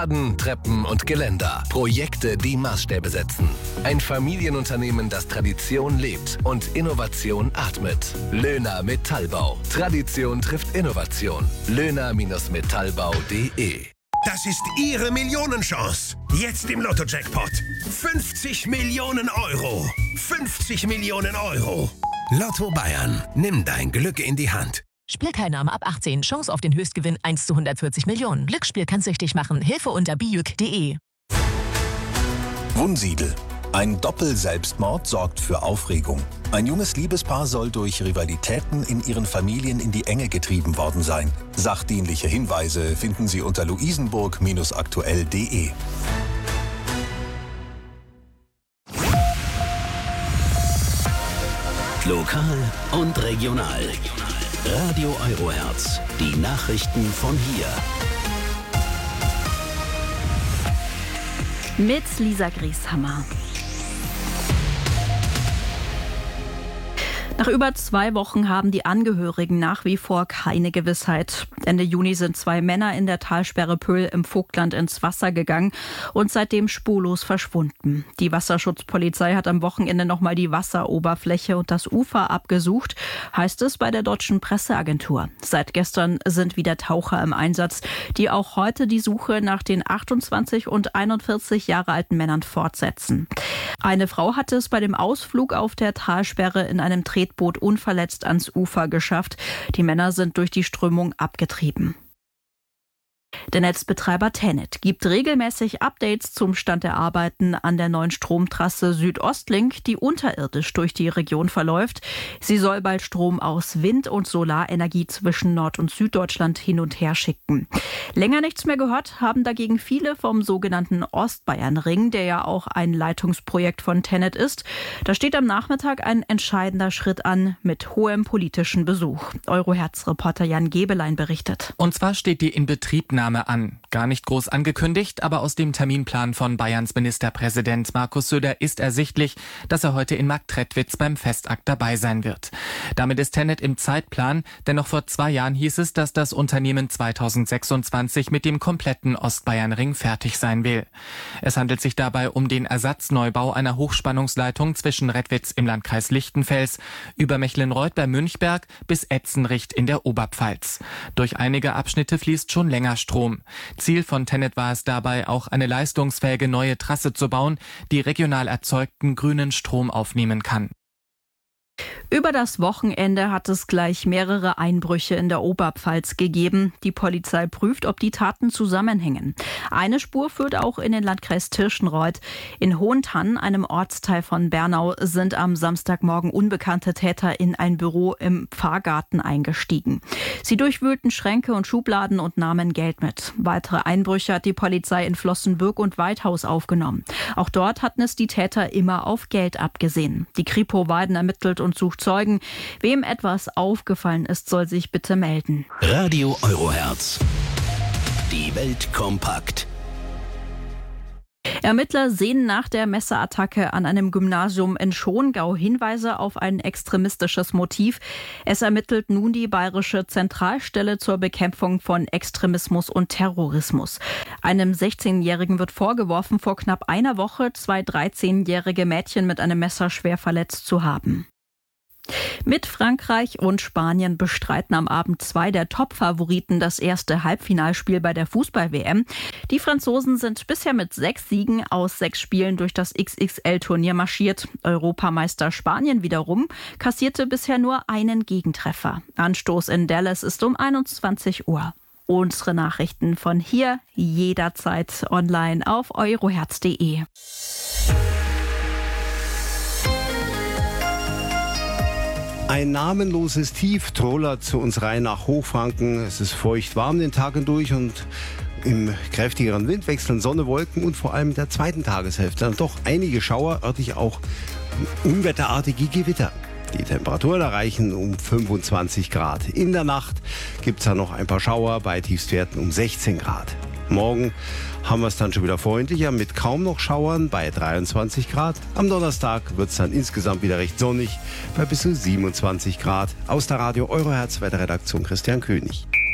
Fassaden, Treppen und Geländer. Projekte, die Maßstäbe setzen. Ein Familienunternehmen, das Tradition lebt und Innovation atmet. Löhner Metallbau. Tradition trifft Innovation. Löhner-metallbau.de. Das ist Ihre Millionenchance. Jetzt im Lotto-Jackpot. 50 Millionen Euro. 50 Millionen Euro. Lotto Bayern. Nimm dein Glück in die Hand. Spielteilnahme ab 18. Chance auf den Höchstgewinn 1 zu 140 Millionen. Glücksspiel kann süchtig machen. Hilfe unter biüc.de. Wunsiedel. Ein Doppel-Selbstmord sorgt für Aufregung. Ein junges Liebespaar soll durch Rivalitäten in ihren Familien in die Enge getrieben worden sein. Sachdienliche Hinweise finden Sie unter luisenburg-aktuell.de. Lokal und regional. Radio Eurohertz. Die Nachrichten von hier. Mit Lisa Grieshammer. Nach über 2 Wochen haben die Angehörigen nach wie vor keine Gewissheit. Ende Juni sind 2 Männer in der Talsperre Pöhl im Vogtland ins Wasser gegangen und seitdem spurlos verschwunden. Die Wasserschutzpolizei hat am Wochenende nochmal die Wasseroberfläche und das Ufer abgesucht, heißt es bei der deutschen Presseagentur. Seit gestern sind wieder Taucher im Einsatz, die auch heute die Suche nach den 28 und 41 Jahre alten Männern fortsetzen. Eine Frau hatte es bei dem Ausflug auf der Talsperre in einem Tretboot unverletzt ans Ufer geschafft. Die Männer sind durch die Strömung abgetrieben. Der Netzbetreiber TenneT gibt regelmäßig Updates zum Stand der Arbeiten an der neuen Stromtrasse Südostlink, die unterirdisch durch die Region verläuft. Sie soll bald Strom aus Wind- und Solarenergie zwischen Nord- und Süddeutschland hin und her schicken. Länger nichts mehr gehört haben dagegen viele vom sogenannten Ostbayernring, der ja auch ein Leitungsprojekt von TenneT ist. Da steht am Nachmittag ein entscheidender Schritt an mit hohem politischen Besuch. Eurohertz-Reporter Jan Gebelein berichtet. Und zwar steht die Inbetriebnahme an. Gar nicht groß angekündigt, aber aus dem Terminplan von Bayerns Ministerpräsident Markus Söder ist ersichtlich, dass er heute in Marktredwitz beim Festakt dabei sein wird. Damit ist TenneT im Zeitplan, denn noch vor 2 Jahren hieß es, dass das Unternehmen 2026 mit dem kompletten Ostbayernring fertig sein will. Es handelt sich dabei um den Ersatzneubau einer Hochspannungsleitung zwischen Redwitz im Landkreis Lichtenfels über Mecklenreuth bei Münchberg bis Etzenricht in der Oberpfalz. Durch einige Abschnitte fließt schon länger Strom. Ziel von TenneT war es dabei, auch eine leistungsfähige neue Trasse zu bauen, die regional erzeugten grünen Strom aufnehmen kann. Über das Wochenende hat es gleich mehrere Einbrüche in der Oberpfalz gegeben. Die Polizei prüft, ob die Taten zusammenhängen. Eine Spur führt auch in den Landkreis Tirschenreuth. In Hohentann, einem Ortsteil von Bernau, sind am Samstagmorgen unbekannte Täter in ein Büro im Pfarrgarten eingestiegen. Sie durchwühlten Schränke und Schubladen und nahmen Geld mit. Weitere Einbrüche hat die Polizei in Flossenbürg und Weidhaus aufgenommen. Auch dort hatten es die Täter immer auf Geld abgesehen. Die Kripo Weiden ermittelt und sucht Zeugen. Wem etwas aufgefallen ist, soll sich bitte melden. Radio Eurohertz. Die Welt kompakt. Ermittler sehen nach der Messerattacke an einem Gymnasium in Schongau Hinweise auf ein extremistisches Motiv. Es ermittelt nun die Bayerische Zentralstelle zur Bekämpfung von Extremismus und Terrorismus. Einem 16-Jährigen wird vorgeworfen, vor knapp einer Woche 2 13-jährige Mädchen mit einem Messer schwer verletzt zu haben. Mit Frankreich und Spanien bestreiten am Abend 2 der Top-Favoriten das erste Halbfinalspiel bei der Fußball-WM. Die Franzosen sind bisher mit 6 Siegen aus 6 Spielen durch das XXL-Turnier marschiert. Europameister Spanien wiederum kassierte bisher nur einen Gegentreffer. Anstoß in Dallas ist um 21 Uhr. Unsere Nachrichten von hier jederzeit online auf eurohertz.de. Ein namenloses Tief trollert zu uns rein nach Hochfranken. Es ist feucht warm den Tag hindurch und im kräftigeren Wind wechseln Sonne, Wolken und vor allem in der zweiten Tageshälfte dann doch einige Schauer, örtlich auch unwetterartige Gewitter. Die Temperaturen erreichen um 25 Grad. In der Nacht gibt es dann noch ein paar Schauer bei Tiefstwerten um 16 Grad. Morgen haben wir es dann schon wieder freundlicher mit kaum noch Schauern bei 23 Grad. Am Donnerstag wird es dann insgesamt wieder recht sonnig bei bis zu 27 Grad. Aus der Radio Eurohertz Wetterredaktion Christian König.